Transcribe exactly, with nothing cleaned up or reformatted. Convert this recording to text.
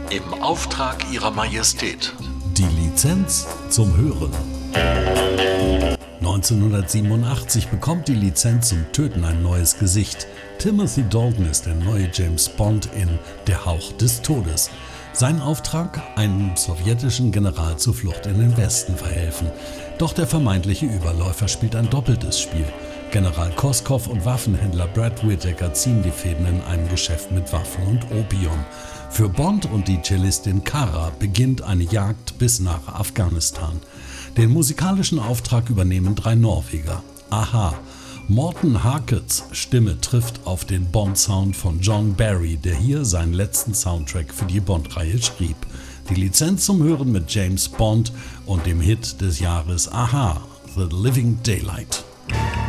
Im Auftrag Ihrer Majestät. Die Lizenz zum Hören. neunzehnhundertsiebenundachtzig bekommt die Lizenz zum Töten ein neues Gesicht. Timothy Dalton ist der neue James Bond in Der Hauch des Todes. Sein Auftrag? Einem sowjetischen General zur Flucht in den Westen verhelfen. Doch der vermeintliche Überläufer spielt ein doppeltes Spiel. General Koskov und Waffenhändler Brad Whittaker ziehen die Fäden in einem Geschäft mit Waffen und Opium. Für Bond und die Cellistin Kara beginnt eine Jagd bis nach Afghanistan. Den musikalischen Auftrag übernehmen drei Norweger. a-ha. Morten Harkets Stimme trifft auf den Bond-Sound von John Barry, der hier seinen letzten Soundtrack für die Bond-Reihe schrieb. Die Lizenz zum Hören mit James Bond und dem Hit des Jahres a-ha, The Living Daylight.